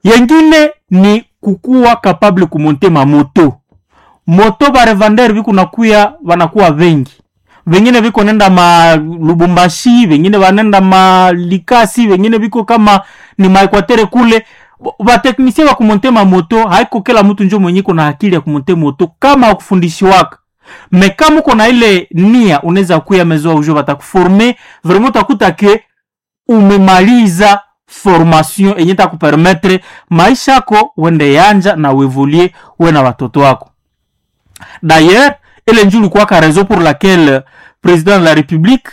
Yengine ni kukuwa capable kumonte ma moto. Moto ba revendeur biku nakuya wanakuwa wengi. Wengine biko nenda ma Lubumbashi, wengine wanenda ma Likasi, wengine biko kama ni ma Equateur kule. Ba technicien wa kumonte ma moto, haiko kila mtu njo mwenye kuna akili ya kumonte moto kama wakufundishi waka. Me kama uko na ile nia unaweza kuya mezo ujo batakuformer, vraiment utakuta ke umemaliza formation yenye ta kupermettre maisha yako wende yanja na uevoluer we na watoto wako. D'ailleurs, ile njulu kwa ka raison pour laquelle président de la République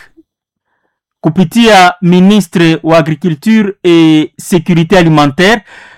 kupitia ministre wa agriculture et sécurité alimentaire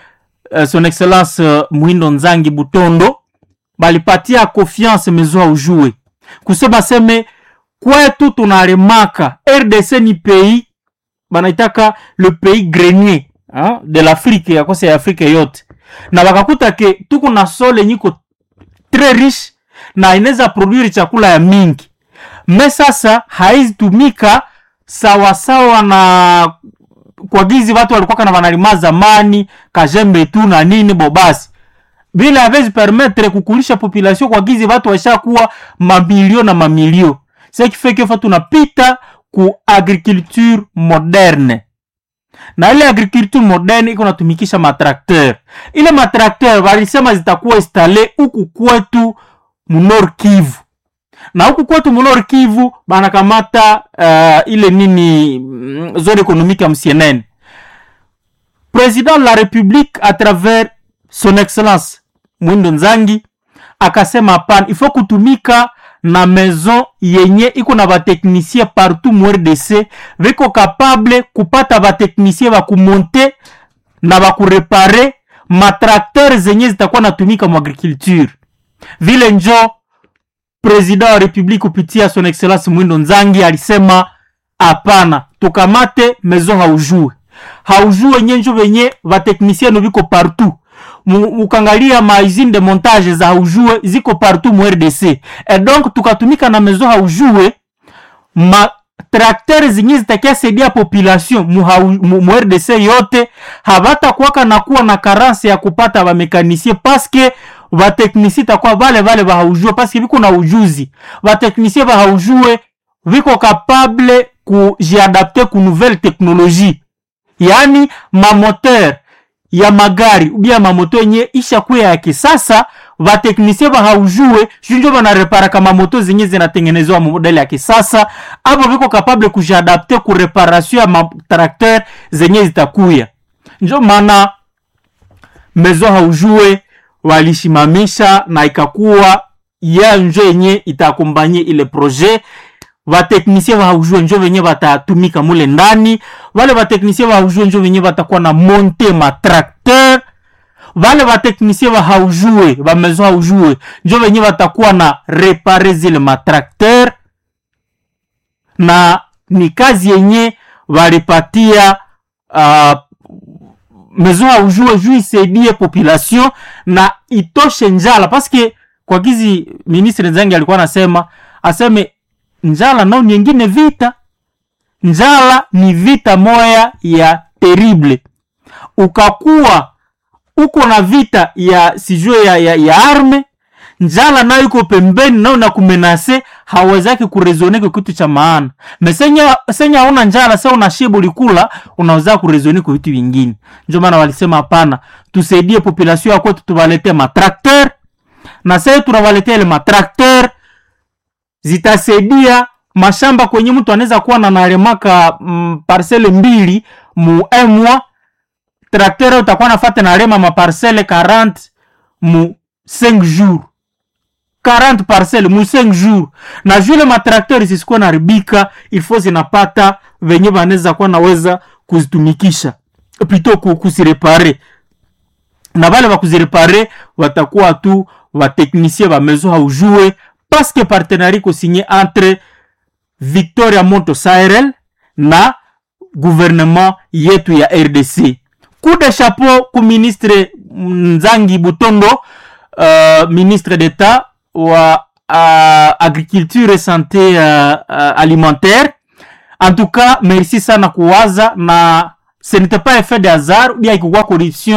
son excellence Muindo Nzangi Butondo balipatia confiance mezo ujue kusema seme kwetu tunalemaka RDC ni pays banaitaka le pays grenier de l'Afrique ya kosa ya Afrika yote na bakakuta ke tuko na sole nyiko très riche na inaweza produire chakula ya mingi me sasa haizitumika sawa sawa na kwa gizi watu walikuwa kana wanalima zamani kajembe tu na nini bobasi bila hawezi permettre kukulisha population kwa gizi watu washakuwa mamilioni na mamilioni. C'est qui fait que fa tunapita ku agriculture moderne. Na ile agriculture moderne iko natumikisha matrakteur. Ile matrakteur walisema zitakuwa installe huku kwetu Nord Kivu. Na huku kwetu Nord Kivu banakamata ile nini zone économique ya MCNN. Président de la République à travers son excellence Muindo Nzangi akasema pan il faut kutumika na maison yenye iko na ba technicien partout mu RDC viko capable kupata ba technicien ba kumonter na ba kureparer matracteurs zenye zitakuwa natumika mu agriculture. Vile njo président wa République kupitia son excellence Muindo Nzangi alisema hapana, tukamate maison haujue nyenjo venye ba technicien viko partout. Ukangalia ma usine de montage za haujue ziko partout mu RDC. Et donc tukatumika na maison haujue ma tracteurs zinyi zitakia saidia population mu RDC yote habata kuwaka na kuwa na carence ya kupata ba mécanicien parce que ba technicien takuwa vale ba haujue parce que biko na ujuzi. Ba technicien ba haujue biko capable kujiadapter ku nouvelle technologie. Yani ma moteur ya magari ubia mamoto yenye isha kuya ya kisasa va technicien ba haujue junjo bana repara kama moto zenye zinatengenezwa modeli ya kisasa abo biko capable kujiadapter ku reparation ya tracteur zenye zitakuya. Njo maana mezo haujue walishimamisha na ikakuwa ya njo yenye itakombanye ile projet. Va technicien va haujue njo venye batatumika mule ndani. Wale va technicien va haujue njo venye batakuwa na monter ma tracteur. Wale va technicien va haujue va maison haujue njo venye batakuwa na reparer zile ma tracteur. Na ni kazi yenye walipatia maison haujue juu isaidie population na itoshe njala parce que kwa gizi ministre Nzangi alikuwa anasema aseme njala nao nyingine vita. Njala ni vita moya ya terrible. Ukakuwa uko na vita ya sijue ya arme, njala nayo yuko pembeni nao na kumenase hawezaki kurezone kwa kitu cha maana. Mesenya una njala sasa unashiba ulikula unaweza kurezone kwa vitu vingine. Ndio maana walisema hapana, tusaidie population yako tuwalete matrakteur. Na sasa tunawaletea ile matrakteur zitasaidia mashamba kwenye mtu anaweza kuwa na nalemaka parcelle mbili mu emwa tracteur utakuwa nafuata na lema ma parcelle 40 mu 5 jours 40 parcelles mu 5 jours na jule ma tracteur zisikuwa na ribika il faut zinapata venye banaweza kuwa naweza kuzitumikisha plutôt kuzireparer na wale wa kuzireparer watakuwa tu wa technicien wa maison haujue parce que partenariat ko signé entre Victoria Monto Sahel na gouvernement yetu ya RDC. Coup de chapeau ku ministre Nzangi Butondo, ministre d'État wa agriculture et santé alimentaire. En tout cas, merci sana kuwaza na ce n'était pas effet de hasard, bien ikuwa corruption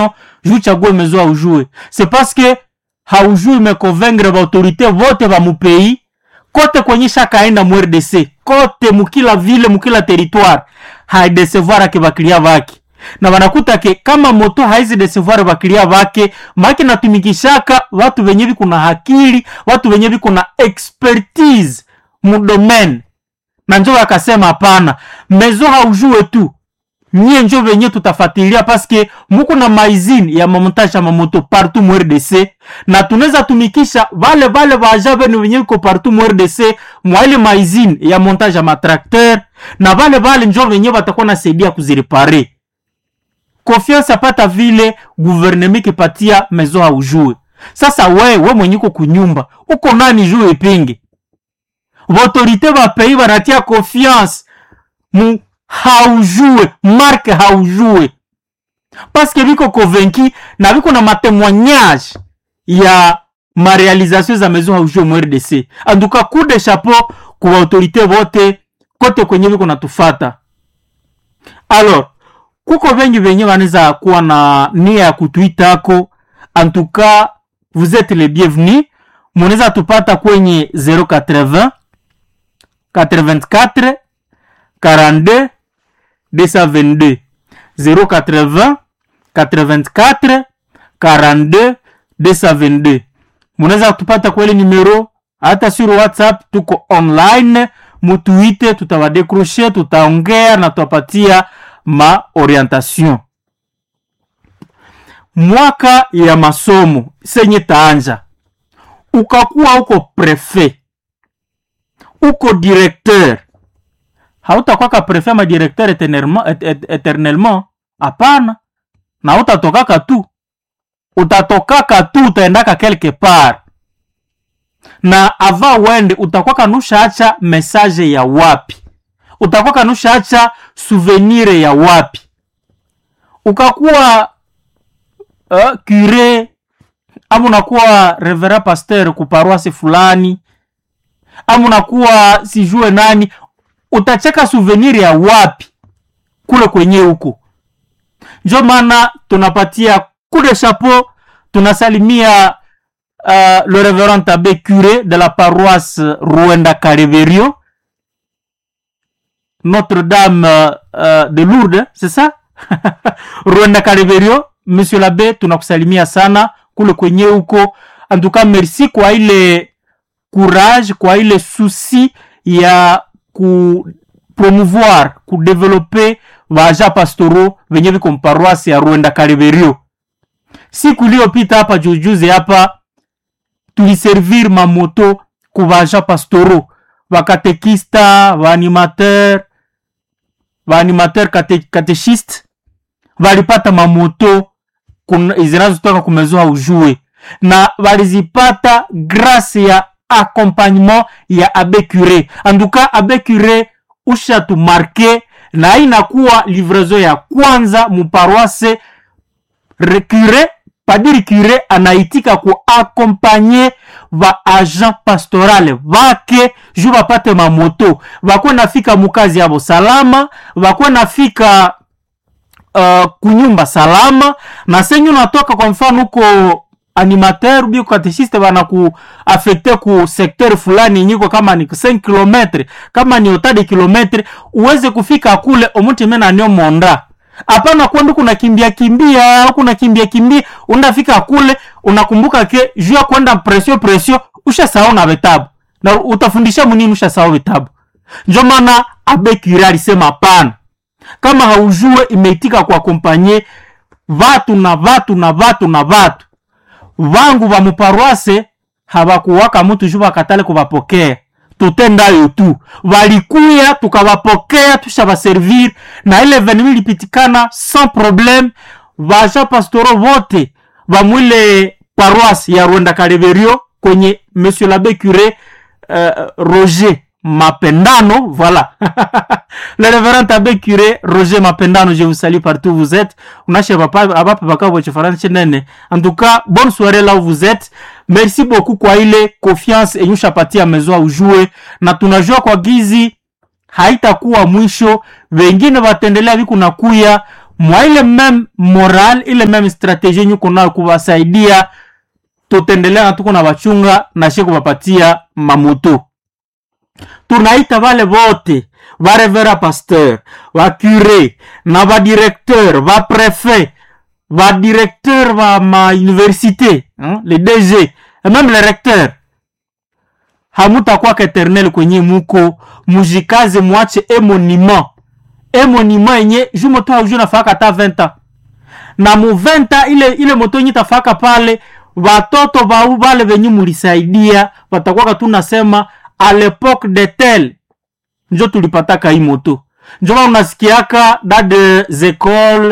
juu chague maison haujue. C'est parce que haujue me convaincre ba autorité vote ba mu pays kote kwenye shaka aenda mu RDC kote mukila ville mukila territoire haidecevoir ake bakilia baki na wanakuta ke kama moto haizi decevoir bakilia bake maki natumikishaka watu wenye biko na akili, watu wenye biko na expertise mu domaine. Na njoo akasema hapana, maison haujue tu nyie njoo venye tutafatilia paske muko na maizini ya mamontage ya mamoto partout mu RDC na tunaweza tumikisha vale bajabe ni wenye ko partout mu RDC mwa ile maizini ya montage ya matrakteur na vale njoo venye watakuwa nasaidia kuzirepare. Confiance apata vile gouvernement kipatia maison haujue. Sasa we mwenye uko kunyumba uko nani juu ipinge? Autorité ba pays banatia confiance mu haujue, marque haujue. Parce que biko convaincu na biko na témoignage ya ma réalisation za maison haujue mu RDC. En tout cas, coup de chapeau kwa autorité vote kote kwenye biko natufata. Alors, kuko vengi venye wanaweza kuwa na nia ya kutuitako. En tout cas, vous êtes les bienvenus. Mnaweza tupata kwenye 080 84 42 222 080 84 42 222. Mnaweza tupata kwa ile numero hata sur WhatsApp, tuko online, mutuite, tutawadecrocher, tutaongea na tutapatia ma orientation. Mwaka ya masomo senye taanja, ukakuwa uko prefet, uko directeur, hautakuwa ka prefet ma directeur éternellement, hapana. Na utatokaka tu, utaendaka quelque part. Na ava wende utakuwa kanusha acha message ya wapi, utakuwa kanusha acha souvenir ya wapi. Ukakuwa curé, amu unakuwa reverend pasteur ku paroisse fulani, amu unakuwa sijue nani, utacheka souvenir ya wapi kule kwenye huko. Ndio maana tunapatia coup de chapeau, tunasalimia le révérend abbé curé de la paroisse Ruenda Kareverio, Notre-Dame de Lourdes, c'est ça? Ruenda Kareverio, monsieur l'abbé, tunakusalimia sana kule kwenye huko. En tout cas, merci kwa ile courage, kwa ile souci ya ku promouvoir, ku développer waja pastoraux venye viko paroisse ya Ruenda Kareverio. Siku iliyopita hapa jujuzi hapa tuliservir mamoto ku waja pastoraux, wakatekista, waanimateur katechiste, walipata mamoto zinazotoka kumezoa ujue, na walizipata grâce ya accompagnement ya abbé curé. En tout cas, abbé curé usha tu marqué na inakuwa livraison ya kwanza mu paroisse curé, padiri curé anaitika ku accompagner va agent pastoral vake juu bapate mamoto, bakwe nafika mukazi yabo salama, bakwe nafika kunyumba salama. Na senyu natoka kwa mfano uko animateur bio katechiste bana ku affecte ku secteur fulani nyiko kama ni 5 km, kama ni otade kilometre, uweze kufika kule omuti mena nyo monda. Hapana kwenda kuna kimbia unafika kule unakumbuka ke jua kwenda presio usha sawa na vitabu na utafundisha munini usha sawa vitabu. Ndio maana abbé curé alisema hapana, kama haujue imeitika kwa kompanye watu vangu va muparoise hawakuwaka mtu juba katale kubapokea, tutenda yo tu walikuya tukawapokea tushabaservir na ile venimi lipitikana sans problème. Vaja pastoro vote va mwile paroisse ya Ruenda Kareverio kwenye monsieur l'abbé curé Roger Mapendano, voilà. Le révérend abbé curé Roger Mapendano, je vous salue partout où vous êtes. En tout cas, bonne soirée là où vous êtes. Merci beaucoup kwa ile confiance enyusha patia maison ujue, na tunajua kwa gizi haitakuwa mwisho, wengine watendelea viku nakuya mwa ile meme moral, ile meme strategie nyuko nayo kuwasaidia tutendelea na tuko na wachunga na sheko wapatia mamoto. Tunaita wale wote, wa revera pasteur, wa cure, na wa directeur, wa préfet, wa directeur wa ma université, les DG, et même les recteurs. Hamuta kwa keternel kwenye muko, mujikaze mwache monument yenye ju moto haujua nafaka ta 20 ans. Na mu 20 ans ile moto yenye tafaka pale, watoto wale venye mulisaidia watakuwa tunasema à l'époque de tel njo tulipataka hii moto. Njo unasikiaka da des écoles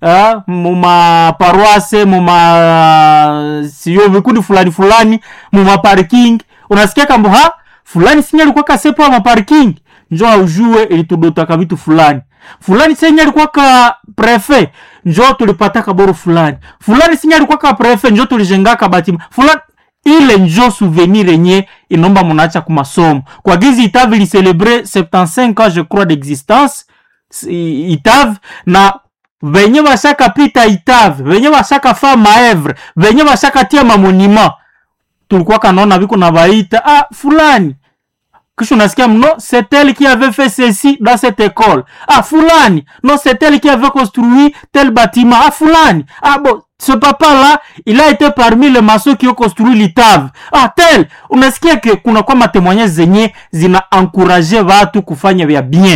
muma paroisse muma siyo vikundi fulani muma parking, unasikia kamba fulani sinya alikuwa kasepo ma parking, njo aujue ilitudota ka vitu fulani sinya alikuwa ka prefet, njo tulipataka boro fulani sinya alikuwa ka prefet, njo tulijengaka batima fulani. Ile njo souvenir yenye inomba munacha kumasomo. Kwa gizi Itave li célébrer 75 ans je crois d'existence Itave, na venye washaka pita Itave, venye washaka fa maevre, venye washaka tia mamonima, tulikuwa kanaona viko na baita fulani. Kisha unasikia non, c'est elle qui avait fait ceci dans cette école. Fulani. Non, c'est elle qui avait construit tel bâtiment. Fulani. Bon, ce papa-là, il a été parmi les maçons qui ont construit l'Itave. Tel. Unasikia que kuna kwa matemoignage zenye zina encourager watu kufanya vya bien.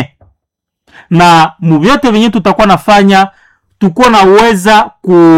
Na muvyote venye tutakuwa nafanya, tukuwa na uweza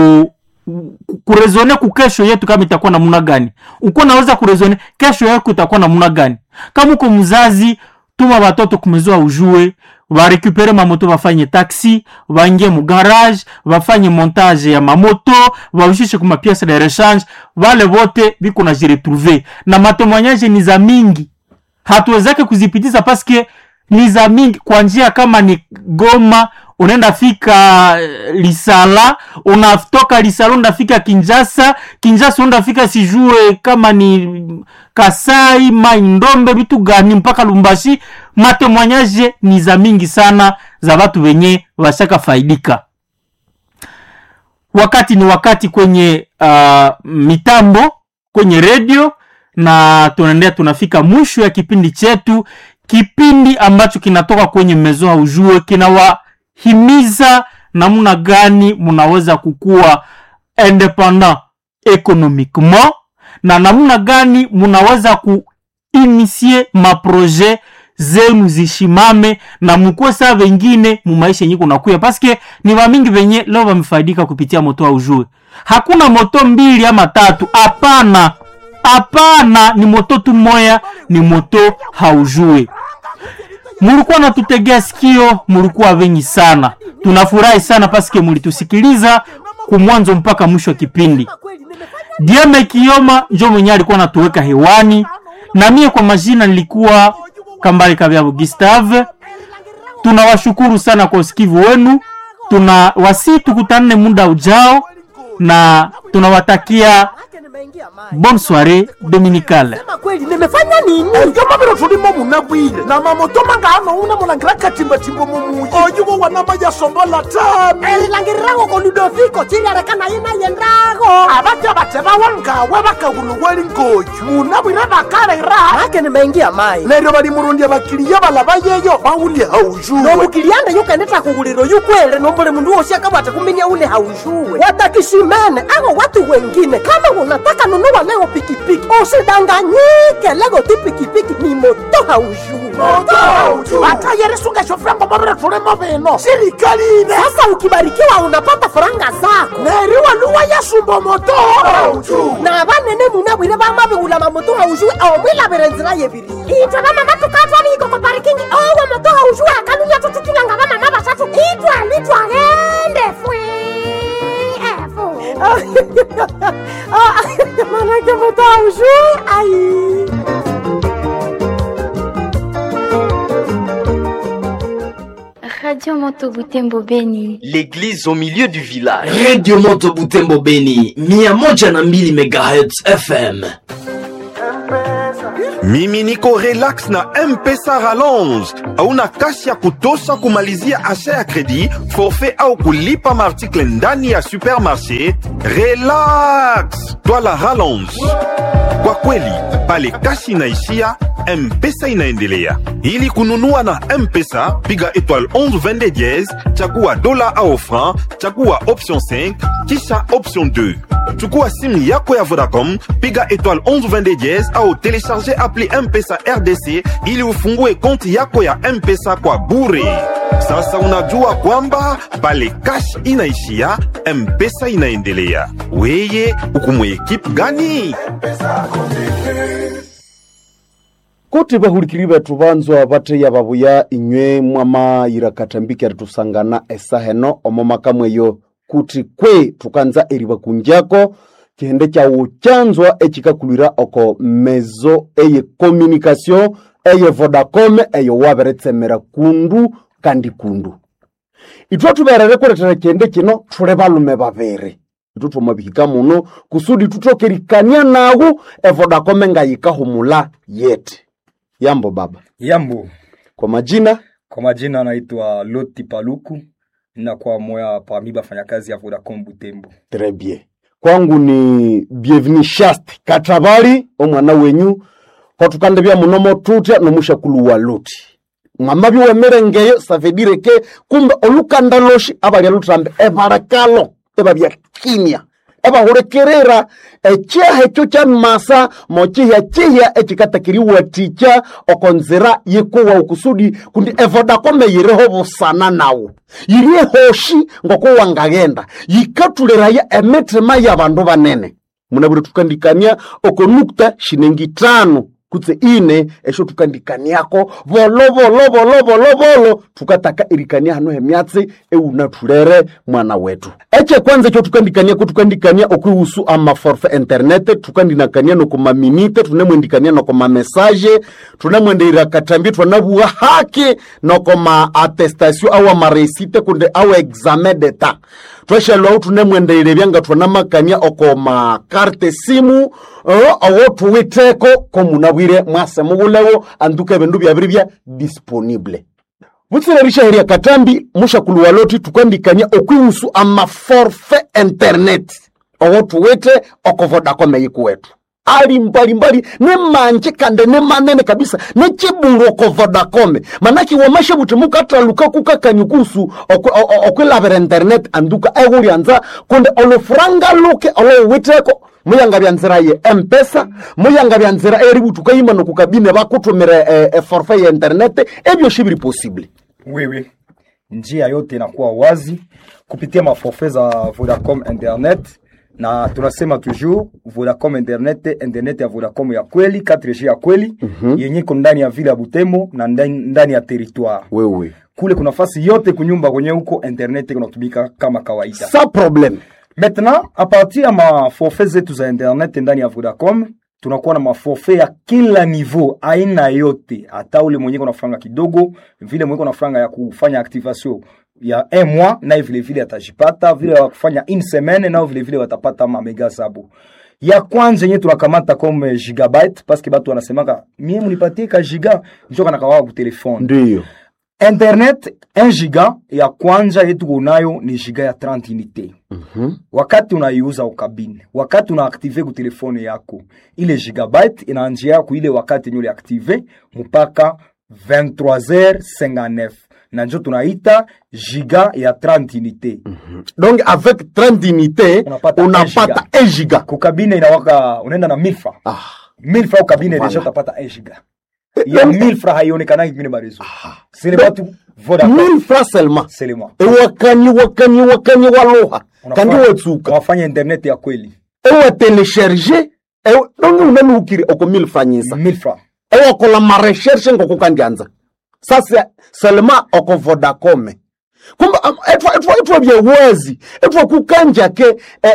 kurezone kukesho yetu kama itakuwa namna gani. Uko naweza kurezone kesho yako itakuwa namna gani. Kama uko mzazi, tuma watoto kumezoa ujue, wa récupérer mamoto, wafanye taxi, waingie mu garage, wafanye montage ya mamoto, waushishe kuma pièce de rechange, wale wote biko na jiretrouver. Na matemoignage ni za mingi. Hatuwezake kuzipitiza paske ni za mingi. Kwa njia kama ni Goma, unaenda fika Lisala, unatoka Lisala unafika Kinshasa unafika sijue kama ni Kasai, Maindombe, vitu gani mpaka Lumbashi. Matemoignage ni za mingi sana za watu wenye washaka faidika. Wakati ni wakati kwenye mitambo, kwenye radio, na tunaendea tunafika mwisho ya kipindi chetu, kipindi ambacho kinatoka kwenye Maison Ujue, kinawahimiza namna gani mnaweza kukua independent économiquement, na namna gani mnaweza kuinitier maprojet zenu zishimame na mkuwe saa vengine mumaisha yenye kunakuya, paske ni wamingi venye leo wamefaidika kupitia moto wa Ujue. Hakuna moto mbili ama tatu, hapana, ni moto tu moya, ni moto haujue. Mulikuwa natutegea sikio, mulikuwa wengi sana. Tunafurahi sana paske mulitusikiliza kumwanzo mpaka mwisho kipindi. Dieme Kioma njo mwenye alikuwa natuweka hewani, na mie kwa majina nilikuwa Kambale Kabyabo Gustave. Tunawashukuru sana kwa usikivu wenu. Tunawasi tukutane muda ujao, na tunawatakia bonne soirée dominicale. Sema kweli nimefanya nini? Kama vile tulimo munabwile na mamoto mangano una mulangira katimba timbo mumuyi. Oyugo wanama ya sombola tami. Langirago ko Ludovico chira kana ina yendago. Abacha bateba wanga wabakagulu wali ngoju. Munabwile bakalera. Hake nimeingia mai. Lero bali murundi abakiriya balabayeyo bawuli haujue. No mukirianda yukaneta kuguliro yukwele nombole mundu oshaka bata kuminya ule haujue. Watakishimene ago watu wengine kama unataka nunua leo pikipiki, usidanganyike. Lego pikipiki ni moto haujue. Hata yeresunga shofrango mabere tulemo beno. Serikali ine. Sasa ukibarikiwa unapata faranga zako. Neriwa luwa ya sumbo moto haujue. Na banene munabwire bamabe ula mamoto haujue awomwila berenzira yebiri. Itwa bama matukatwa niko kwa parking owa moto haujue akanunya tututulanga bama maba satu. Itwa gende fwe. Manake moto haujue ai. Radio Moto Butembo Beni. L'église au milieu du village. Radio Moto Butembo Beni 102 MHz FM. Mimi niko relax na M-Pesa Rallonge. Hauna kashi ya kutosha kumalizia asha ya kredi, forfait au kulipa maartikle ndani ya supermarché? Relax, twala Rallonge. Kwa kweli, pale kashi inaishia, M-Pesa inaendelea. Ili kununua na M-Pesa, piga étoile 1122 dièse, chagua dola au franc, chagua option 5, kisha option 2. Chukua simu yako ya Vodacom, piga étoile 1122 dièse au télécharger appli M-Pesa RDC ili ufungue konti yako ya M-Pesa kwa bure. Sasa unajua kwamba pale cash inaishia, M-Pesa inaendelea. Weye, uko mu equipe gani? Kuti bahurikiri betu banzwa bateya babuya inywe mwama irakatambiki aritusangana esaheno omomaka mweyo kuti kwe tukanza eriba kunjako kihende kya uchanzwa echikakulira oko mezo eye communication eye Vodacom eye waberetsemera kundu kandi kundu. Itwa tuberere kuretera kihende kino tule balume babere. Itu tumabihika muno kusudi tutokerikania nagu Vodacom ngayika humula yete. Yambo baba. Yambo. Kwa majina? Kwa majina naitwa Loti Paluku. Na kwa moya parmi bafanyakazi ya Vodacom Butembo. Très bien. Kwangu ni bienvenue Shasti Katabari omwana wenyu kwa tukandebya munomo tutya nomusha kuluwa Loti. Mwamabi wemerengeyo ça veut dire que kumbe olukandaloshi abalya lutambe ebarakalo ebabya kimya. Eba horekerera echehe cyo cya masa mochiya chiya ekikatakiri waticha okonzera yikuwa ukusudi kundi Vodacom yireho busana nawo yiri hoshi ngoko wangagenda yikatulera ya emetrema y'abantu banene munabure tukandikania okonukta shinengi 5 kutse ine esho tukandikaniako bolo tukataka irikania hano hemyatsi eunatulere mwana wetu eche kwanza cho tukandikania okuhusu ama forfait internet tukandinakania no kuma minute tunemwendikania no kuma message tunemwendera katambi tunabuwa haki no kuma attestation au amaresite kunde au examen d'etat twashalo tunemwendere byanga tunamakania okoma carte simu awo tuwiteko komunabwire mwase mubulewo anduke bendu byabiribya disponible. Butsira rishahiria katambi musha kuluwa Loti tukandikania okuhusu ama forfait internet. Awo tuwite oko Vodacom yikuwetu. Ali mbali ne manje kande ne manene kabisa ne chiburu oko Vodacom. Manaki wamashe butimuka ataluka kukakanyukusu okwilabera internet anduka eguri anza konde olofranga luke olowiteko muyanga byanzira ye M-Pesa muyanga byanzira eributuka yimano kukabine bakutumira forfait ya internet ebyo shibiri possible. Oui. Njia yote inakuwa wazi kupitia maforfait za Vodacom internet na tunasema toujours Vodacom internet ya Vodacom ya kweli 4G ya kweli yenye iko ndani ya vile ya Butembo na ndani ya territoire. Oui. Kule kuna nafasi yote kunyumba kwenye huko internet kunatumika kama kawaida. Sans problème. Maintenant, à partir ya ma forfait zetu za internet ndani ya Vodacom, tunakuwa na maforfait ya kila niveau, aina yote. Hata ule mwenye kuna franga kidogo, vile mwenye kuna franga ya kufanya activation ya 1 mois, na vile atajipata, vile ya kufanya 1 semaine, na vile watapata ma mega sabu. Ya kwanza yenye tunakamata comme gigabyte, parce que batu wanasemaka, mie munipatie ka giga, njoka nakawawa ku telefone. Ndiyo. Internet 1 giga ya kwanza yetu kunayo ni giga ya 30 unité. Wakati unaiuza ukabine, wakati unaaktive ku telefone yako, ile gigabyte inaanjia yako ile wakati nyule aktive mpaka 23h59. Na njo tunaita giga ya 30 unité. Donc avec 30 unité unapata 1 giga. Kukabine inawaka unaenda na 1000 francs. 1000 francs ukabine deja utapata 1 giga. Ya 1000 francs haionekana ngine barezo. C'est le batu Vodacom. 1000 francs seulement. Wakani waloha. Kandi wetsuka. Wafanya internet ya kweli. Ewa telecharger. Donc unanukiri oko 1000 francs. 1000 francs. Ewa kola ma recherche ngoko kandianza. Sasa seulement oko Vodacom. Kumba etwa bya wazi. Etwa kukanja ke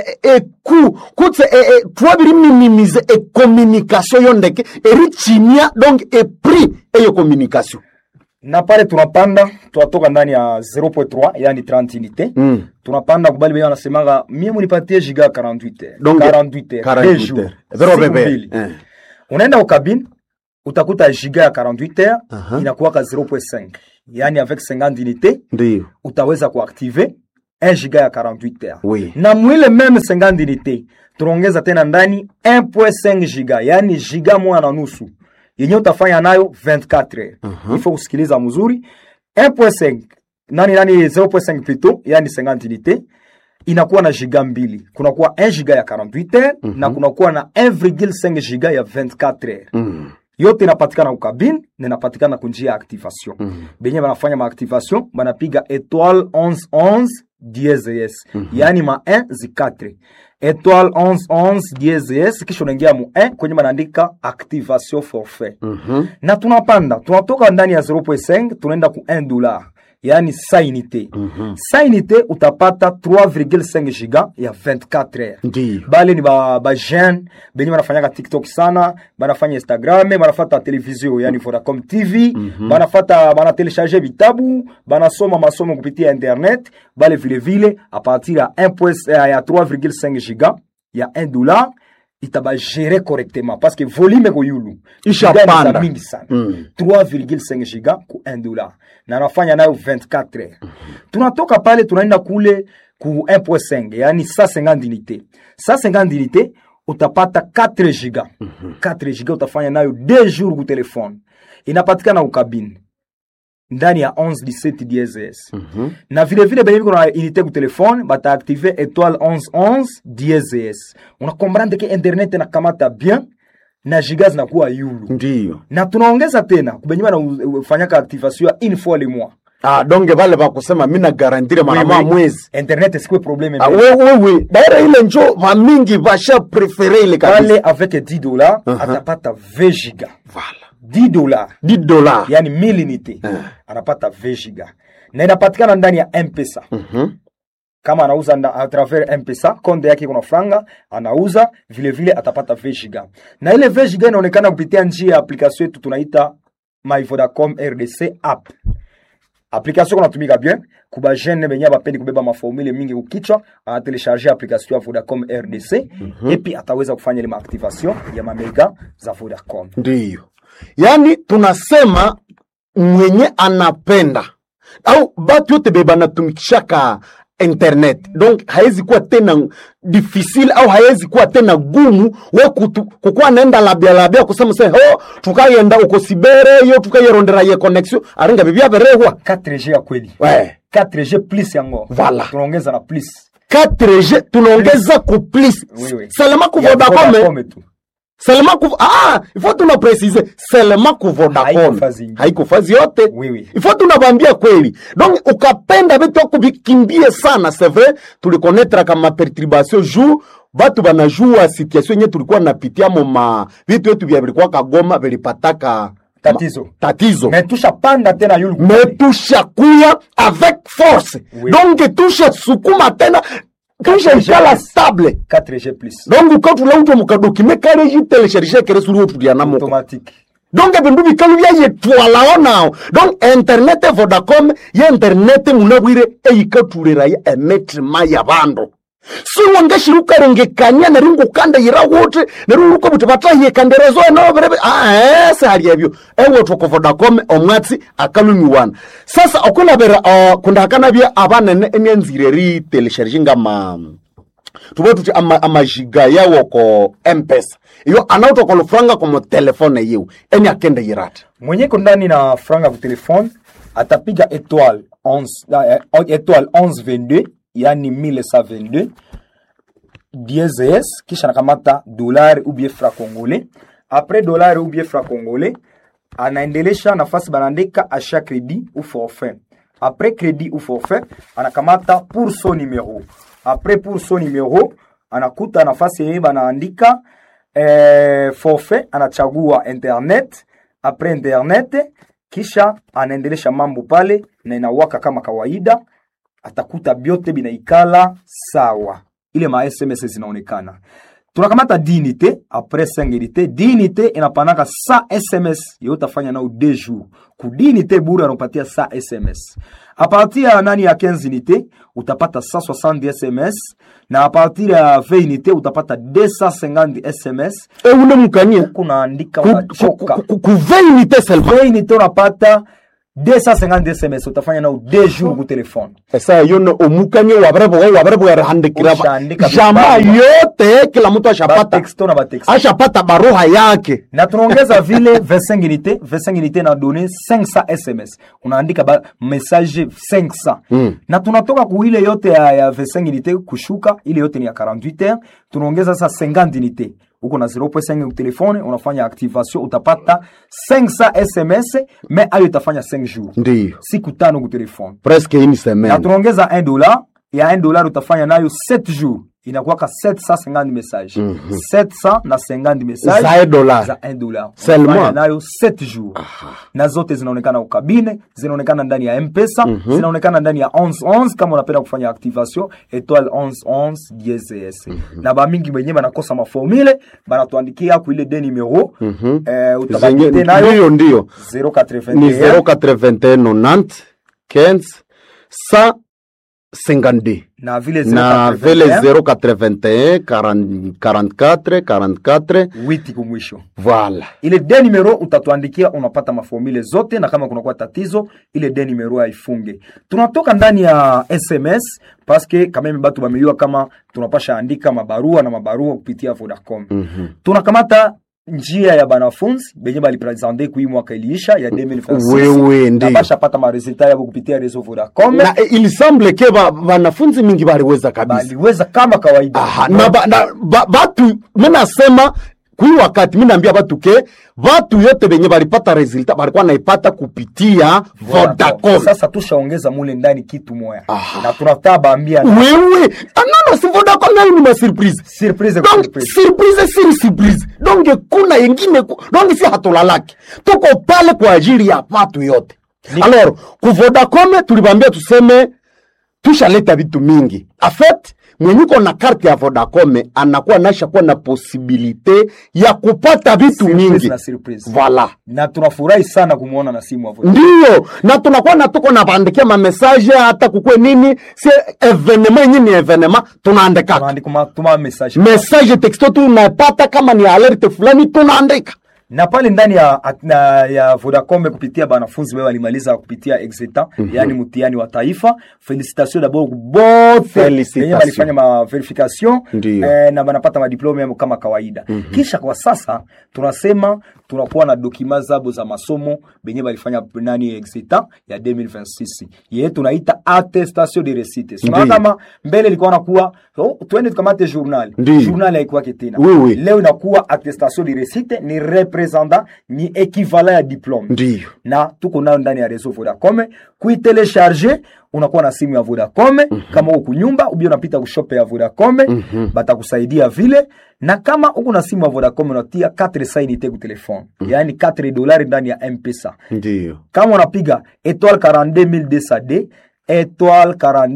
kutse twabiri minimize communication yondeke erichimia donc prix eyo communication. Na pale tunapanda tuatoka ndani ya 0.3 yani 30 unité. Tunapanda kubali bwana anasemaga mimi munipatie giga 48 heures. Donc 48 heures. Zero bebe. Unaenda ukabini utakuta giga ya 48 heures inakuwa 0.5, yani avec 50 unités Ndio. utaweza kuactiver 1 giga ya 48 heures. Oui. Na mwile meme 50 unités tunaongeza tena ndani 1.5 giga, yani giga moja na nusu yenye utafanya nayo 24 heures. Ifo kusikiliza mzuri. 1.5 nani 0.5 plutôt, yani 50 unités inakuwa na giga mbili. Kunakuwa 1 giga ya 48 heures na kunakuwa na 1.5 giga ya 24 heures. Yote inapatikana ukabine na inapatikana kunjia ya activation. Benye banafanya ma activation banapiga étoile 1111 dièse S. Yani ma 1 zi 4. Étoile 1111 dièse S, kisha unaingia mu 1 kwenye banaandika activation forfait. Na tunapanda, tunatoka ndani ya 0.5 tunaenda ku $1. Yani sa unité. Sa unité utapata 3.5 giga ya 24 heures. Ndiyo. Bale ni ba jeune benye banafanyaka TikTok sana, banafanya Instagram, banafata television yani Vodacom TV, bana télécharger vitabu, banasoma masomo kupitia internet, bale vile vile a partir ya 3.5 giga ya $1 itaba gérer correctement parce que volume ko yulu Isha panda mingi sana. 3.5 giga ku $1 na nafanya nayo 24 heures. Tunatoka pale tunaenda kule ku 1.5 yani 150 unités. 150 unités utapata 4 giga. 4 giga utafanya nayo 2 jours ku telefone. Inapatikana ukabine ndani ya 1117 DSS. Na vile vile benye kuna unité ku telefone bata activer étoile 1111 DSS. Unakomprendre que internet na kamata bien na giga zinakuwa yulu. Ndiyo. Na tunaongeza tena kubenywa na ufanyaka activation ya une fois le mois. Donge vale bakusema mina garantire mara mwezi. Internet sikwe probleme. Oui. Daira ile njo mamingi basha prefere ile kabisa. Pale avec $10 atapata 20 giga. Voilà. $10. Yani 1000 unités. Anapata 20 giga. Na inapatikana ndani ya M-Pesa. Kama anauza a travers M-Pesa, konde yake kuna franga, anauza vile vile atapata 20 giga. Na ile 20 giga inaonekana kupitia njia ya application yetu tunaita My Vodacom RDC app. Application kunatumika bien, kuba jeune benye bapendi kubeba maformule mingi kukichwa, anatelecharger application ya Vodacom RDC et puis ataweza kufanya ile activation ya mamega za Vodacom. Ndiyo. Yani tunasema mwenye anapenda au batu yote beba natumikishaka internet, donc haizi kuwa tena difficile au haizi kuwa tena gumu we kukuwa naenda labia kusema se tukayenda uko sibere yo tukayerondera ye connexion aringa bibia berehwa 4G ya kweli. 4G plus yango. Voilà. Tunaongeza na plus. 4G tunaongeza ku plus. Oui. Seulement ku Vodacom. Seulement ku il faut tuna préciser seulement ku Vodacom. Haiko fazi yote. Oui. Il faut tunabambia kweli. Donc ukapenda vitu kubikimbie sana, c'est vrai, tulikonnetra kama perturbation jour batu banajua situation yenye tulikuwa napitia moma vitu yetu vya vilikuwa kagoma vilipataka tatizo. Metusha panda tena yulu. Metusha kuya avec force. Oui. Donc tusha sukuma tena tusha ikala stable 4G plus. Donc ukatula uto mukadokime kare jitelecharger kere suru otudia na moko automatique. Donc bindu bikalu ya yetwala onao. Donc internet Vodacom ya internet munabwire eyikatulera ya emetre maya bando. Si wangashiruka rengekanya na ringo kanda yirawote na ruko butubatahiye kanderezo no berebe se hali yabyo ewo toko Vodacom omwatsi akalumi wana. Sasa okuna bera kundakana bya abana enyanzire ri telecharginga tubotu amajiga yawo ko M-Pesa iyo anauto ko franga ko telefone yeu eni akende yirata mwenye ko ndani na franga ku telefone atapiga étoile 1122 yani 1122 DSS kisha nakamata dollar ou bien franc congolais. Après dollar ou bien franc congolais anaendelesha nafasi banandika achat crédit ou forfait. Après crédit ou forfait anakamata pour son numéro. Après pour son numéro anakuta nafasi yenye banaandika forfait, anachagua internet. Après internet kisha anaendelesha mambo pale na inawaka kama kawaida, atakuta biote binaikala sawa. Ile ma SMS zinaonekana. Tunakamata dignité après 5 unité. Dignité inapanaka 100 SMS yote utafanya nao 2 jours. Kudinite bure anakupatia 100 SMS. A partir ya nani ya 15 unité utapata 170 SMS na a partir ya 20 unité utapata 250 SMS. Ule mkania Kunaandika unachoka. ku 20 unité seulement. 20 unité unapata 250 SMS utafanya nao 2 jours ku telefone. Esa yono omukanye wabrebo yarandikira Ushaandika jamaa vibaya. yote kila mtu ashapata Texto na batexto. ashapata baroha yake. Na tunaongeza vile 25 unité, 25 unité na donner 500 SMS. Unaandika message 500. Na tunatoka ku ile yote ya 25 unité kushuka, ile yote ni ya 48 heures, tunaongeza sasa 50 unité. Uko na 0.5 ku telefone, unafanya activation, utapata 500 SMS, mais ayo itafanya 5 jours. Ndiyo. Siku 5 ku telefone. Presque une Na semaine. tunaongeza $1, ya $1 utafanya nayo 7 jours. Inakuwa ka 750 messages. 750 messages Za $1. za $1. Seulement. Unafanya nayo 7 jours. Na zote zinaonekana ukabine, zinaonekana ndani ya M-Pesa, zinaonekana ndani ya 1111 kama unapenda kufanya activation étoile 1111 DSS. Na ba mingi wenyewe banakosa maformule, banatuandikia ku ile de numero utabakite nayo Ndiyo. 081 Ni 081 90 152 na vile na vile 081 44 44 witi kumwisho. voilà. Ile de numero utatuandikia, unapata maformule zote, na kama kunakuwa tatizo ile de numero haifunge. Tunatoka ndani ya SMS paske kama batu bameliwa kama tunapasha andika mabarua na mabarua kupitia Vodacom. Tunakamata njia ya banafunzi benye bali presente kui mwaka iliisha ya 2026. Wewe ndiyo. Na basha pata maresultat yabo kupitia réseau Vodacom. Na il semble ke wanafunzi mingi baliweza kabisa. Baliweza kama kawaida. Aha, na batu minasema kui wakati minaambia batu ke batu yote benye balipata resultat balikuwa naipata kupitia Vodacom. Sasa tushaongeza mule ndani kitu moya. Na tunataka baambia wewe anana si Vodacom nayo ni ma surprise. Surprise Donc surprise. Donc kuna yengine donc si hatolalaki. Tuko pale kwa ajili ya watu yote. Alors, ku Vodacom tulibambia tuseme tushaleta vitu mingi. En fait, mwenyuko na karte ya Vodacom anakuwa nasha kuwa na posibilite ya kupata vitu mingi. Na surprise. Voilà. Na tunafurahi sana kumuona na simu ya Vodacom. Ndiyo, na tunakuwa na tuko na bandikia ma message hata kukwe nini, si evenement nyini evenement tunaandika. Tunaandika tuma message. Message texto tunapata kama ni alert fulani tunaandika. Na pale ndani ya Vodacom kupitia banafunzi wao walimaliza kupitia exeta, yani mtihani wa taifa. Félicitations d'abord bote. Wenyewe walifanya ma verification na banapata ma diplome yao kama kawaida. Kisha kwa sasa tunasema tunakuwa na dokima zabo za masomo benye balifanya nani exeta ya 2026. Yeye tunaita attestation de réussite. Sio kama mbele ilikuwa nakuwa twende tukamate journal. Journal haikuwa tena. Leo inakuwa attestation de réussite ni representant ni equivalent ya diplome. Ndiyo. Na tuko nayo ndani ya réseau Vodacom. Kuitelecharger unakuwa na simu ya Vodacom kama uko kunyumba ubio unapita ku shop ya Vodacom batakusaidia vile. Na kama uko na simu ya Vodacom unatia 4 unité ku telefone. Yaani $4 ndani ya M-Pesa. Ndiyo. Kama unapiga étoile 42200D étoile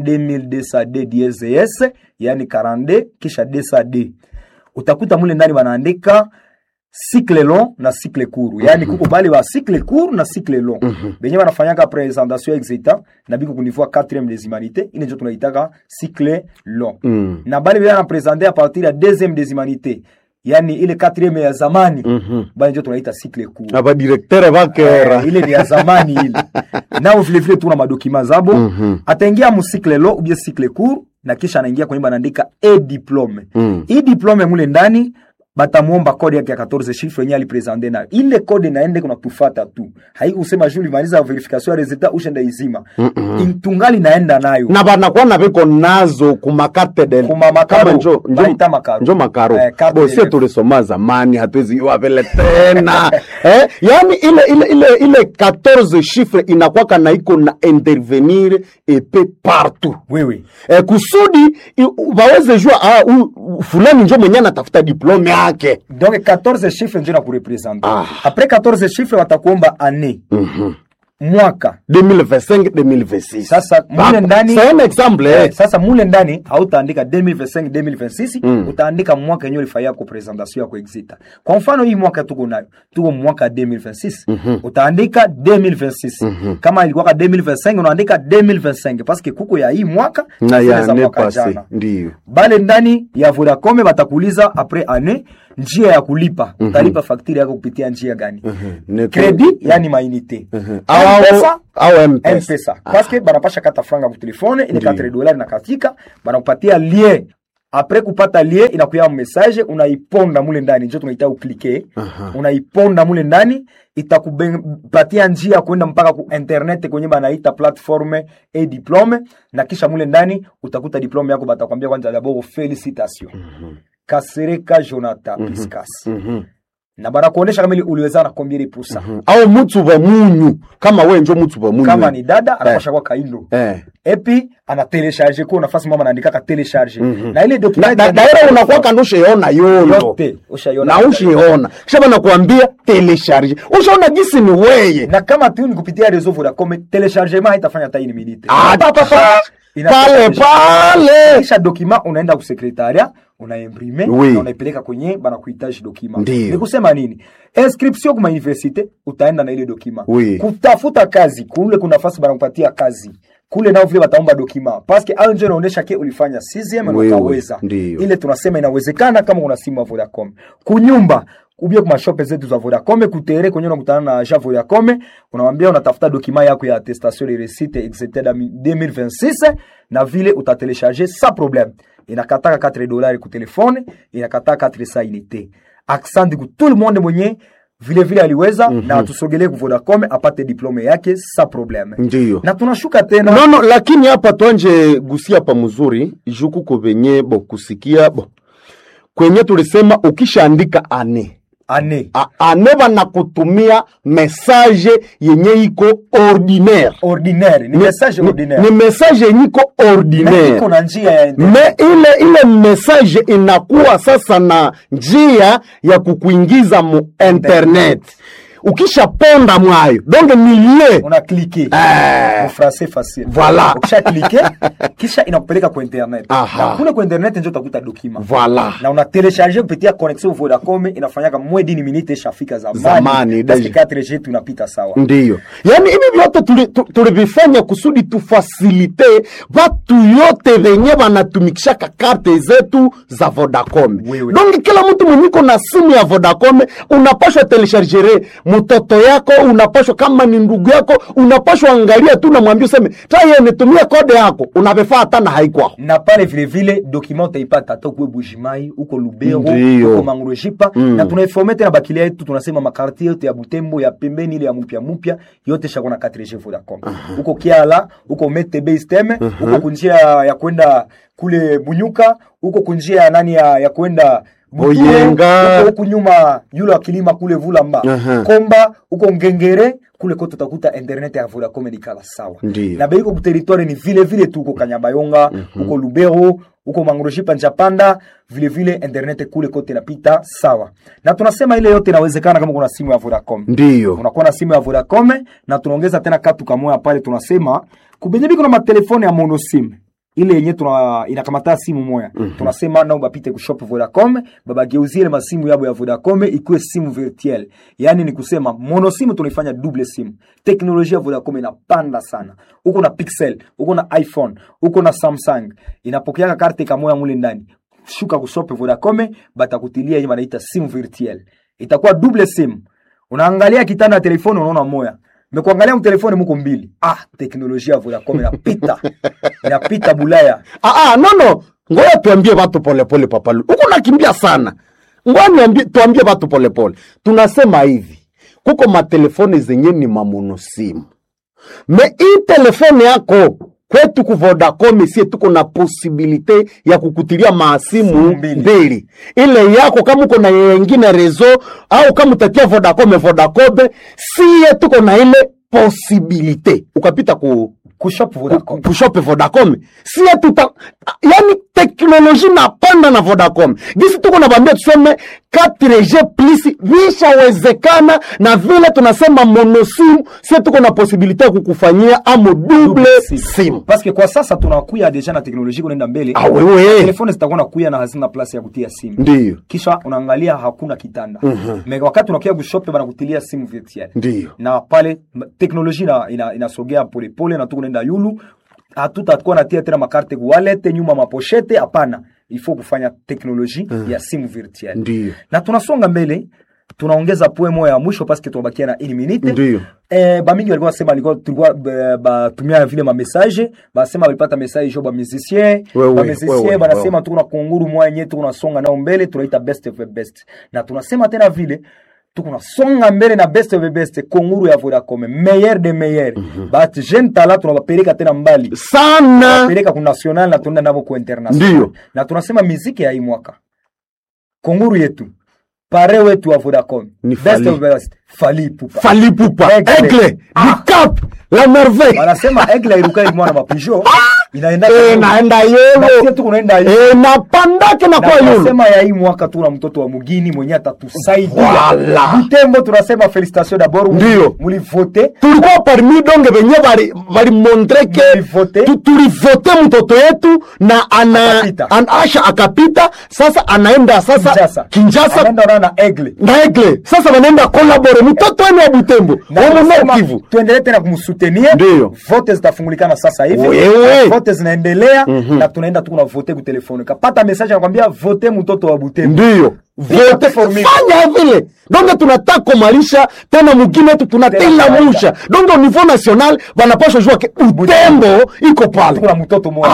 42200D DSS, yani 42 kisha 200D. Utakuta mule ndani wanaandika cycle long na cycle court. Yani kuko bali wa cycle court na cycle long. Benye wanafanyaka présentation exita na biko kunivua 4e des humanités, ile ndio tunaitaka cycle long. Na bali bana présenter à partir ya 2e des humanités. Yani ile 4e ya zamani bali ndio tunaita cycle court. Aba directeur bakera. Ile ni ya zamani ile. Nao vile vile tuna madokima zabo. Ataingia mu cycle long ou bien cycle court na kisha anaingia kwenye banaandika diplome. Diplome mule ndani batamuomba kodi yake ya 14 chiffres yenye alipresente nayo. Ile kodi naende kuna tufata tu. Haikusema juli maliza verification ya resultat ushenda izima. Intungali naenda nayo. Na banakuwa na biko nazo kumakate del. Kumamakaro. Njo makaro. Bosia tulisoma zamani hatuwezi iwa vile tena. Yani ile 14 chiffres inakuwa na iko na intervenir epe partout. Wewe. Kusudi waweze jua fulani njo mwenye anatafuta diplome yake. Donc 14 chiffres ndio na kurepresenter. Après 14 chiffres watakuomba année. mwaka 2025-2026. sasa mule ndani c'est un exemple sasa mule ndani hautaandika 2025-2026 utaandika mwaka yenyewe ulifanya kwa presentation yako exita. Kwa mfano hii mwaka tuko nayo tuko mwaka 2026 utaandika 2026 kama ilikuwa 2025 unaandika 2025 parce que kuko ya hii mwaka na ya mwaka jana ndio bale ndani ya Vodacom batakuuliza après année njia ya kulipa utalipa fakturi yako kupitia njia gani? Credit yani mainite au M-Pesa parce que banapasha kata franga kwa telefone ile $4 na katika banakupatia lien. Après kupata lien inakuya message unaiponda mule ndani njoo tunaita uklike unaiponda mule ndani itakupatia njia kwenda mpaka ku internet kwenye banaita platforme et diplome na kisha mule ndani utakuta diplome yako batakwambia kwanza d'abord félicitations Kasereka Jonathan Piskas na bana kuonesha kama uliweza na combien de pourcent au mtu wa munyu kama wewe ndio mtu wa munyu kama ni dada anapasha kwa kailo epi ana telecharger kwa nafasi mama anaandika ka telecharger na ile document daira unakuwa kanusha yona yote ushaona na ushiona kisha bana kuambia telecharger ushaona jinsi ni wewe na kama tu ni kupitia réseau Vodacom telechargement haitafanya hata ni minute pale kisha document unaenda ku secretariat unaimprime na unaipeleka kwenye bana kuhitaji document. Ni kusema nini? Inscription kwa universite utaenda na ile document. Kutafuta kazi kule kuna nafasi bana kupatia kazi. Kule nao vile wataomba document. Parce que anje inaonyesha ke ulifanya 6e na utaweza. Ile tunasema inawezekana kama una simu ya Vodacom. Kunyumba ubia kwa shop zetu za Vodacom kutere kwenye unakutana na agent Vodacom unamwambia unatafuta document yako ya attestation de réussite etc 2026 na vile utatelecharger sans problème. Inakataka $4 ku telefone, inakataka 400 unité. Accent ku tout le monde mwenye vile vile aliweza na atusogelee ku Vodacom apate diplome yake sans problème. Ndiyo. Na tunashuka tena. No, lakini hapa tuanje gusia pa mzuri, juku ko benye kusikia kwenye tulisema ukishaandika ane bana kutumia message yenye iko ordinaire ni message ordinaire ni message yenye iko ordinaire iko na njia ya internet ile message inakuwa sasa na njia ya kukuingiza mu internet ukisha ponda mwayo donc milieu una cliquer en français facile voilà ukisha cliquer kisha inakupeleka kwa internet na kule kwa internet ndio utakuta document voilà na una télécharger kupitia connexion Vodacom inafanyaka moins d'une minute shafika zamani parce que 4G tunapita sawa ndio yani hivi vyote tulivifanya kusudi tufacilite watu yote wenye wanatumikisha karte zetu za Vodacom donc kila mtu mwenye na simu ya Vodacom unapaswa telecharger mtoto yako unapashwa kama ni ndugu yako unapashwa angalia tu na mwambie useme taye nitumie kode yako unavefuata na haiko na pale vile vile document utaipata hata kwa Bujimai uko Lubero uko Mangrojipa na tunaiforme tena bakilia yetu tunasema makarti yote ya Butembo ya pembeni ile ya mpya yote shakona 4G Vodacom uko Kiala uko Metebe system uko kunjia ya kwenda kule Bunyuka uko kunjia nani ya kwenda Boyenga huko nyuma yule akilima kule Vulamba Komba huko Ngengere kule kote utakuta internet ya Vodacom ni kala sawa na beiko ku territoire ni vile vile tu uko Kanyabayonga uko Lubero uko Mangrojipa Njapanda vile vile internet kule kote inapita sawa na tunasema ile yote inawezekana kama kuna simu ya Vodacom ndio unakuwa na simu ya Vodacom na tunaongeza tena katu kamoja pale tunasema kubenyebi kuna matelefone ya mono sim ile yenye inakamata simu moja tunasema nao bapite ku shop Vodacom babageuzie ile masimu yabo ya Vodacom ikuwe simu virtuelle yani ni kusema mono simu tunaifanya double simu teknolojia ya Vodacom inapanda sana uko na Pixel uko na iPhone uko na Samsung inapokea karte kama mule ndani shuka ku shop Vodacom batakutilia yenye wanaita simu virtuelle itakuwa double simu unaangalia kitanda ya telefoni unaona moja Mekuangalia mtelefoni mko mbili. Teknolojia ya Vodacom inapita Bulaya. No. Ngoja tuambie watu polepole papalu. Uko nakimbia sana. Ngoja tuambie watu polepole. Tunasema hivi. Kuko matelefoni zenye ni mamono simu. Hii telefoni yako kwetu ku Vodacom sie tuko na possibilite ya kukutilia maasimu mbili. Ile yako kama uko na nyingine rezo au kama utatia Vodacom sie tuko na ile possibilite. Ukapita ku kushop Vodacom. Kushop Vodacom. Si tuta yani teknolojia napanda na Vodacom. Gisi tuko nabambia tuseme 4G plus vishawezekana, na vile tunasema monosim, si tuko na posibilite ya kukufanyia amo double sim. Parce que kwa sasa tunakuya deja na teknolojia kunaenda mbele. Wewe telefone zitakuwa nakuya na hazina place ya kutia simu. Ndiyo. Kisha unaangalia hakuna kitanda. Mega wakati unakuya kushop bana kutilia simu virtual. Ndiyo. Na pale teknolojia inasogea pole pole na tukunaenda yulu. Hatutakuwa natia tena makarte wallet nyuma mapochete, hapana. Il faut kufanya teknolojia ya simu virtual. Ndiyo. Na tunasonga mbele, tunaongeza poe moja ya mwisho parce que tunabakia na 1 minute. Ndiyo. Bamingi walikuwa sema tulikuwa batumia vile ma message, basema walipata message jo ba musicien, ba musicien banasema tuko na kunguru moja yenyewe tuko nasonga nao mbele, tunaita best of the best. Na tunasema tena vile tuko nasonga mbele na best of the best, kunguru ya Vodacom, meilleur de meilleur. But jeune talent tunawapeleka tena mbali sana, tunapeleka ku national na tunaenda nabo ku international. Ndiyo. Na tunasema muziki ya hii mwaka kunguru yetu pare wetu wa Vodacom ni best of best Fally Ipupa. Fally Ipupa, Aigle, Dicap, la merveille. Wanasema Aigle iruka ni mwana mapijo. Inaenda naenda yolo. Na tunaenda yolo. Na pandake na kwa yolo. Tunasema ya hii mwaka tuna mtoto wa mugini mwenye atatusaidia. Voilà. Butembo tunasema félicitations d'abord. Ndiyo. Mulivote. Tulikuwa parmi donge benye bali montre ke tulivote mtoto yetu na Asha akapita. Sasa anaenda sasa Kinshasa. Anaenda na Aigle. Na Aigle. Sasa wanaenda collaborate mtoto wenu wa Butembo. Wao Kivu. Tuendelee tena kumsoutenir. Vote zitafungulikana sasa hivi. Vote zinaendelea na tunaenda tu kuna vote ku telefone. Kapata message anakuambia vote mtoto wa Butembo. Ndiyo. Vote fanya vile. Donc tunataka kumalisha tena mugine tu tunatela musha. Donc au niveau national wanapaswa jua ke Butembo iko pale. Kuna mtoto mmoja.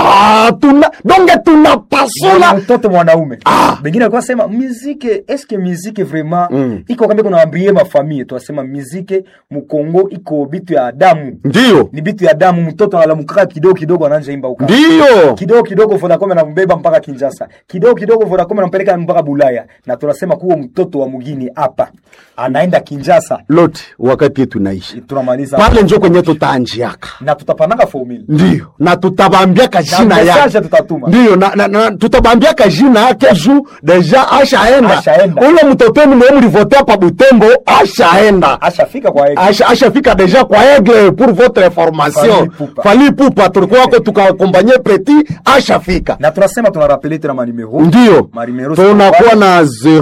Tunapasula mtoto mwanaume. Bengine alikuwa sema muziki, eske muziki vraiment iko kama kuna ambie ma famille, tunasema muziki mu Kongo iko bitu ya damu. Ndiyo. Ni bitu ya damu, mtoto analamuka kidogo kidogo anaanza imba uka. Ndiyo. Kidogo kidogo Vodacom anambeba mpaka Kinshasa. Kidogo kidogo Vodacom anampeleka mpaka Bulaya. Na tunasema kuwa mtoto wa mugini hapa anaenda Kinshasa. Lot wakati yetu naishi. Tunamaliza. Pale njoo kwenye tutaanjiaka. Na tutapananga formula. Ndiyo. Na tutabambia jina yake. Message tutatuma. Ndiyo na tutabambia jina yake juu deja ashaenda. Ule mtoto wenu mwe mlivotea pa Butembo ashaenda. Ashafika kwa Aigle. Ashafika deja kwa Aigle pour votre information. Fally Ipupa tulikuwa wako tukakompanye Petit ashafika. Na tunasema tunarapele tena ma numero. Ndiyo. Tunakuwa na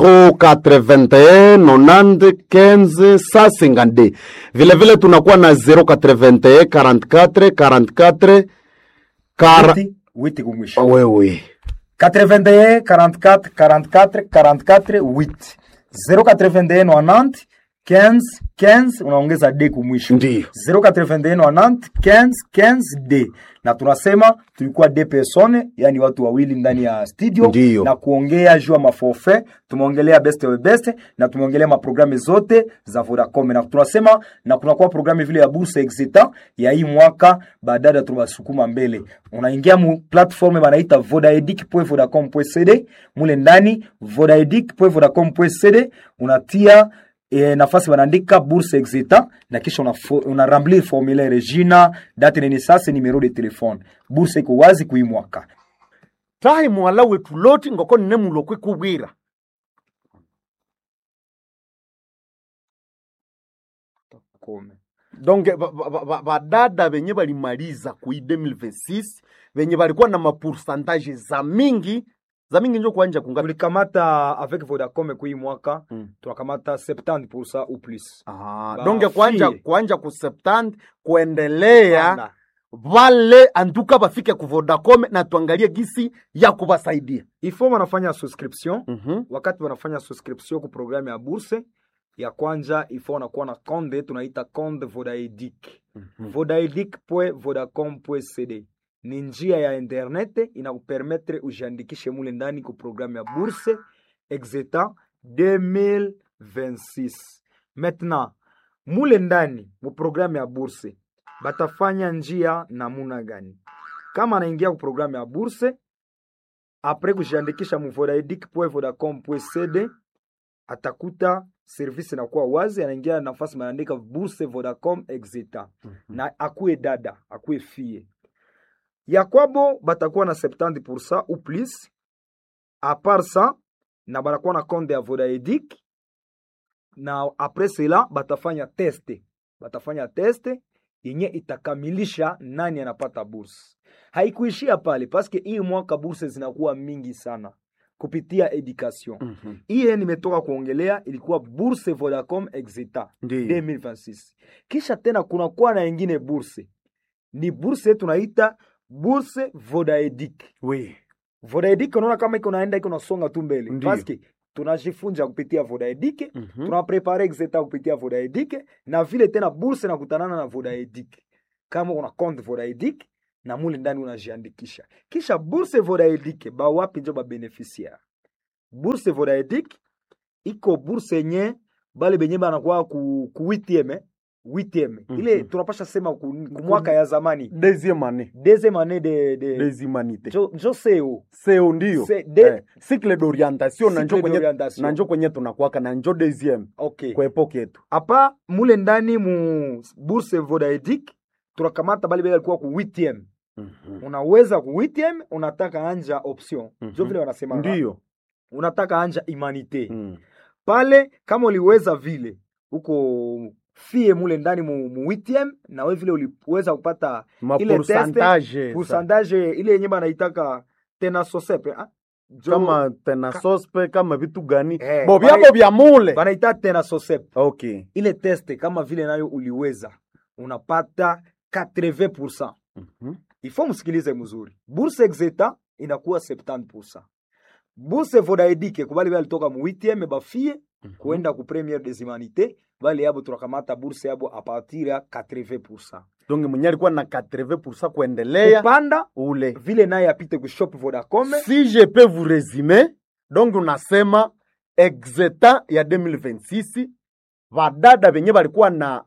081 90 15 152. Vile vile tunakuwa na 081 44 44 witi kumwisho. Wewe 81 44 44 44 8 081 90 15 15 unaongeza D kumwisho. Ndiyo. 081 90 15 15 D. Na tunasema tulikuwa D persone, yani watu wawili ndani ya studio. Ndiyo. Na kuongea juu ya maforfait, tumeongelea best of best na tumeongelea maprogramu zote za Vodacom. Na tunasema na kunakuwa programu vile ya Bourse Exita ya hii mwaka, baadaye tunasukuma mbele. Unaingia mu platform banaita vodaedic.vodacom.cd, mule ndani vodaedic.vodacom.cd unatia nafasi wanaandika Bourse Exita na kisha una remplir formulaire jina, date de naissance, numero de telefone. Bourse iko wazi kuimwaka. Tahi mwala wetu loti ngoko nne mulokwe kubwira. Donc badada benye balimaliza kui 2026 benye balikuwa na mapourcentage za mingi njo kuanja kungapi? Tulikamata avec Vodacom kui mwaka tunakamata 70% ou plus. Donc kuanja ku 70 kuendelea vale antuka bafike ku Vodacom na tuangalie gisi ya kubasaidia. Ifo wanafanya subscription. Wakati wanafanya subscription ku programu ya Bourse ya kwanja ifo wanakuwa na konde tunaita konde Vodaedic. Vodaedic.vodacom.cd ni njia ya internet inakupermettre ujiandikishe mule ndani ku programu ya Bourse Exita 2026. Maintenant mule ndani mu programu ya Bourse batafanya njia namuna gani? Kama anaingia ku programu ya Bourse apres kujiandikisha mu Vodaedic.vodacom.cd atakuta service inakuwa wazi, anaingia nafasi maandika Bourse Vodacom Exeta. Na akuwe dada, akuwe fille. Ya kwabo batakuwa na 70% ou plus. A part ça, na batakuwa na compte ya Vodaedic. Na après cela batafanya teste yenye itakamilisha nani anapata bourse. Haikuishia pale paske hii mwaka bourse zinakuwa mingi sana kupitia education. Hii nimetoka kuongelea ilikuwa Bourse Vodacom Exeta 2026. Kisha tena kuna kuwa na nyingine bourse. Ni bourse tunaita Bourse Vodaedic. Oui. Vodaedic unaona kama iko naenda iko nasonga tu mbele. Paske tunajifunza kupitia Vodaedic, tunaprepare Exeta kupitia Vodaedic, na vile tena bourse na kutanana na Vodaedic. Kama una compte Vodaedic na mule ndani unajiandikisha. Kisha Bourse Vodaedic ba wapi njo ba beneficiaire. Bourse Vodaedic iko bourse yenye bale benye banakuwa ku 8e. Ile tunapasha sema ku mwaka ya zamani. Deuxième année des humanités. Jo CEO. CEO ndio. Cycle d'orientation na njo kwenye tunakuwaka na njo deuxième. Okay. Kwa epoke yetu. Hapa mule ndani mu Bourse Vodaedic tunakamata bale bale alikuwa ku 8e. Unaweza ku 8e, unataka anja option. Jo vile wanasema. Ndio. Unataka anja humanité. Pale kama uliweza vile uko fie mule ndani mu 8e, na wewe vile uliweza kupata ile pourcentage ile yenye banaitaka tena sosepe kama tena sospe kama vitu gani bobyabo bya mule banaita tena sosepe. Okay. Ile teste kama vile nayo uliweza unapata 80%. Ifo msikilize mzuri. Bourse Exeta inakuwa 70%. Bourse Vodaedic kubali bali toka mu 8e bafie kuenda ku première des humanités, bali yabo tunakamata bourse yabo a partir ya 80%. Donc mwenye alikuwa na 80% kuendelea kupanda ule vile naye apite ku shop Vodacom. Si je peux vous résumer, donc unasema Exeta ya 2026 vadada benye balikuwa na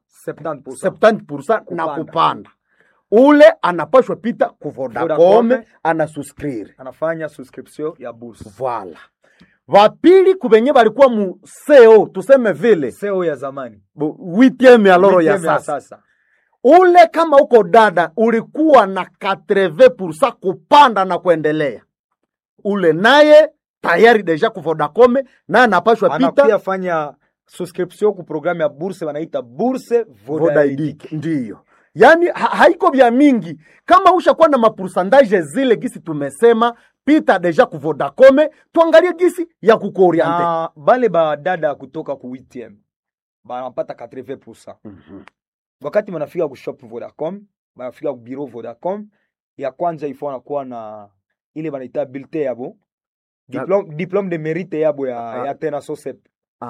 70% na kupanda. Ule anapashwa pita ku Vodacom, anasubscrire, anafanya subscription ya bourse. Voilà. Vapili kubenye balikuwa mu CEO, tuseme vile CEO ya zamani 8e ya loro ya sasa. Ule kama uko dada ulikuwa na 80% kupanda na kuendelea, ule naye tayari deja ku Vodacom na anapashwa pita, anakuya fanya subscription ku programu ya bourse wanaita Bourse Vodaedic. Ndio. Yani haiko vya mingi. Kama ushakuwa na mapursandaje zile gisi tumesema, pita deja ku Vodacom, tuangalie gisi ya kukooriente. Bale ba dada kutoka ku 8e banapata 80%. Wakati manafika ku shop Vodacom, banafika ku bureau Vodacom, ya kwanza ifo anakuwa na ile banaita bulletin yabo, diplôme de mérite yabo ya tena sosep.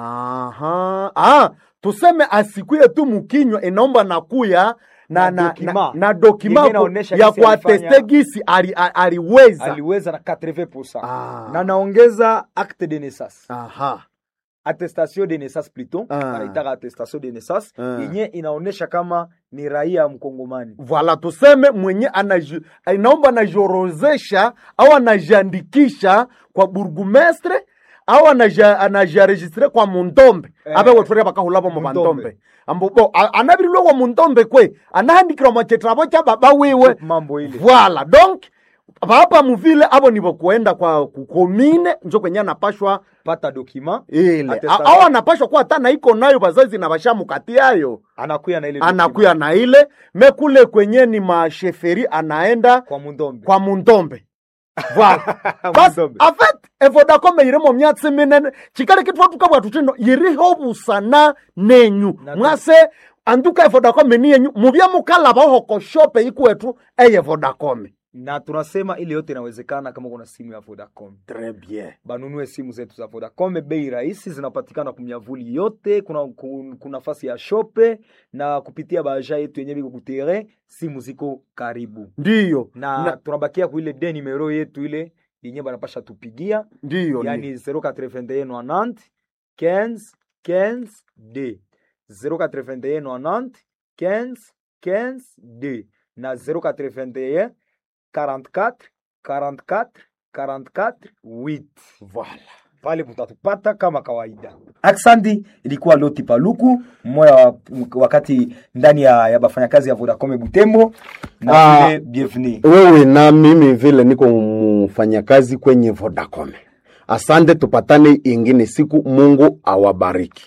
Tuseme asikuye tu mukinywa, inaomba nakuya na dokima ya kuateste gisi aliweza na 80%. Na naongeza acte de naissance. Attestation de naissance plutôt, wanaitaka attestation de naissance yenye inaonesha kama ni raia mkongomani. Voilà, tuseme mwenye inaomba anajorozesha au anajiandikisha kwa burgumestre au anajiregistre kwa Mundombe. Abe wotore bakahulabo mu Mandombe. Ambo anabirilwe kwa Mundombe kwe anahandikira machetrabo cha baba wewe mambo ile. Voilà, donc hapa muvile abo nibo kuenda kwa kukomine njo kwenye anapashwa pata dokima ile au anapashwa kwa hata na iko nayo bazazi na bashamu kati yayo anakuya na ile mekule kwenye ni masheferi anaenda kwa Mundombe. Voilà. Bas en fait Vodacom iremo myatse minene chikale kitu tukabwa tuchino iriho busana nenyu mwase anduka Vodacom ni yenyu mubya mukala baho ko shop ikwetu eye Vodacom. Na tunasema ile yote inawezekana kama kuna simu ya Vodacom. Très bien. Banunue simu zetu za Vodacom, bei rahisi, zinapatikana kumyavuli yote, kuna nafasi ya shope na kupitia baja yetu yenyewe biko kutere, simu ziko karibu. Ndio. Na tunabakia ku ile de numero yetu ile yenyewe banapasha tupigia. Ndio. Yani 081 90 15 D. 081 90 15 D. Na 081 44 44 44 8. Voilà. Pale mtatupata kama kawaida. Aksandi ilikuwa Loti Paluku, mmoja wakati ndani ya bafanyakazi ya Vodacom Butembo, na vile bienvenue. Wewe na mimi vile niko mfanyakazi kwenye Vodacom. Asante, tupatane ingine siku. Mungu awabariki.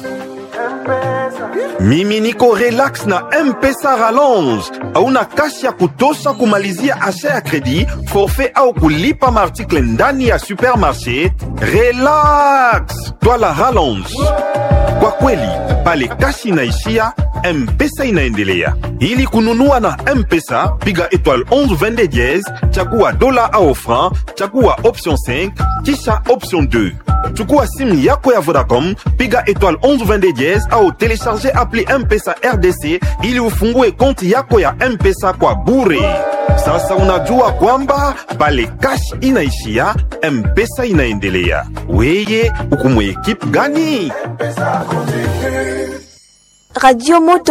Mimi niko relax na M-Pesa Rallonge. Hauna kashi ya kutosha kumalizia asha ya kredi, forfait au kulipa maartikle ndani ya supermarché? Relax, twala Rallonge. Kwa kweli, pale kashi inaishia, M-Pesa inaendelea. Ili kununua na M-Pesa, piga étoile 11 22 dièse, chagua dola au franc, chagua option 5, kisha option 2. Chukua simu yako ya Vodacom, piga étoile 11 22 dièse au télécharger appli M-Pesa RDC ili ufungue konti yako ya M-Pesa kwa bure. Sasa unajua kwamba pale cash inaishia, M-Pesa inaendelea. Weye, uko mu equipe gani? Radio Moto